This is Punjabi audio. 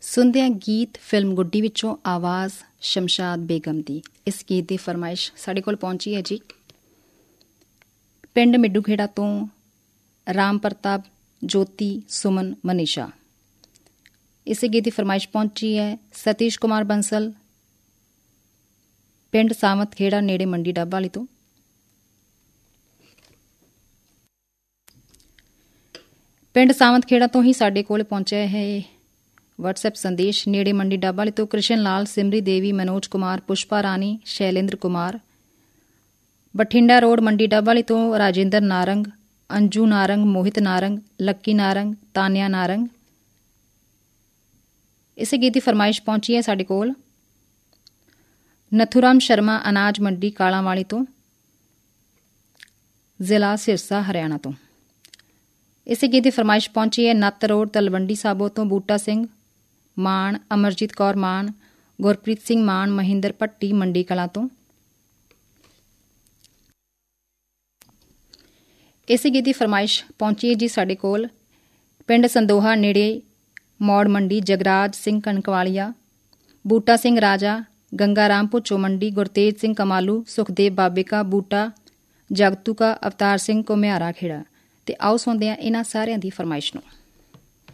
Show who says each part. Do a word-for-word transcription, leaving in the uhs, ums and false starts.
Speaker 1: ਸੁਣਦੇ ਹਾਂ ਗੀਤ ਫਿਲਮ ਗੁੱਡੀ ਵਿੱਚੋਂ ਆਵਾਜ਼ ਸ਼ਮਸ਼ਾਦ ਬੇਗਮ ਦੀ। ਇਸ ਗੀਤ ਦੀ ਫਰਮਾਇਸ਼ ਸਾਡੇ ਕੋਲ ਪਹੁੰਚੀ ਹੈ ਜੀ ਪਿੰਡ ਮਿੱਡੂ ਖੇੜਾ ਤੋਂ ਰਾਮ ਪ੍ਰਤਾਪ, ਜੋਤੀ, ਸੁਮਨ, ਮਨੀਸ਼ਾ। ਇਸੇ ਗੀਤ ਦੀ ਫਰਮਾਇਸ਼ ਪਹੁੰਚੀ ਹੈ ਸਤੀਸ਼ ਕੁਮਾਰ ਬੰਸਲ, ਪਿੰਡ ਸਾਮਤ ਖੇੜਾ ਨੇੜੇ ਮੰਡੀ ਡੱਬ ਵਾਲੀ ਤੋਂ। ਪਿੰਡ ਸਾਮਤ ਖੇੜਾ ਤੋਂ ਹੀ ਸਾਡੇ ਕੋਲ ਪਹੁੰਚਿਆ ਹੈ ਵਟਸਐਪ ਸੰਦੇਸ਼। ਨੇੜੇ ਮੰਡੀ ਡੱਬ ਵਾਲੀ ਤੋਂ ਕ੍ਰਿਸ਼ਨ ਲਾਲ, ਸਿਮਰੀ ਦੇਵੀ, ਮਨੋਜ ਕੁਮਾਰ, ਪੁਸ਼ਪਾ ਰਾਣੀ, ਸ਼ੈਲੇਂਦਰ ਕੁਮਾਰ। ਬਠਿੰਡਾ ਰੋਡ ਮੰਡੀ ਡੱਬ ਵਾਲੀ ਤੋਂ ਰਾਜਿੰਦਰ ਨਾਰੰਗ, ਅੰਜੂ ਨਾਰੰਗ, ਮੋਹਿਤ ਨਾਰੰਗ, ਲੱਕੀ ਨਾਰੰਗ, ਤਾਨਿਆ ਨਾਰੰਗ। ਇਸੇ ਗੀਤ ਦੀ ਫਰਮਾਇਸ਼ ਪਹੁੰਚੀ ਹੈ ਸਾਡੇ ਕੋਲ ਨਥੂਰਾਮ ਸ਼ਰਮਾ, ਅਨਾਜ ਮੰਡੀ ਕਾਲਾਂ ਵਾਲੀ ਤੋਂ, ਜ਼ਿਲ੍ਹਾ ਸਿਰਸਾ, ਹਰਿਆਣਾ ਤੋਂ। ਇਸੇ ਗੀਤ ਦੀ ਫਰਮਾਇਸ਼ ਪਹੁੰਚੀ ਹੈ ਨੱਤ ਰੋਡ ਤਲਵੰਡੀ ਸਾਬੋ ਤੋਂ ਬੂਟਾ ਸਿੰਘ ਮਾਨ, ਅਮਰਜੀਤ ਕੌਰ ਮਾਨ, ਗੁਰਪ੍ਰੀਤ ਸਿੰਘ ਮਾਨ, ਮਹਿੰਦਰ ਭੱਟੀ, ਮੰਡੀ ਕਲਾਂ ਤੋਂ। ਇਸੇ ਗੀਤ ਦੀ ਫਰਮਾਇਸ਼ ਪਹੁੰਚੀ ਹੈ ਜੀ ਸਾਡੇ ਕੋਲ ਪਿੰਡ ਸੰਦੋਹਾ ਨੇੜੇ ਮੌੜ ਮੰਡੀ, ਜਗਰਾਜ ਸਿੰਘ ਕਣਕਵਾਲੀਆ, ਬੂਟਾ ਸਿੰਘ ਰਾਜਾ, ਗੰਗਾ ਰਾਮ ਭੁੱਚੋ ਮੰਡੀ, ਗੁਰਤੇਜ ਸਿੰਘ ਕਮਾਲੂ, ਸੁਖਦੇਵ ਬਾਬੇਕਾ, ਬੂਟਾ ਜਗਤੂ ਕਾ, ਅਵਤਾਰ ਸਿੰਘ ਘੁਮਿਆਰਾ ਖੇੜਾ। ਤੇ ਆਓ ਸੁਣਦੇ ਹਾਂ ਇਹਨਾਂ ਸਾਰਿਆਂ ਦੀ ਫਰਮਾਇਸ਼ ਨੂੰ।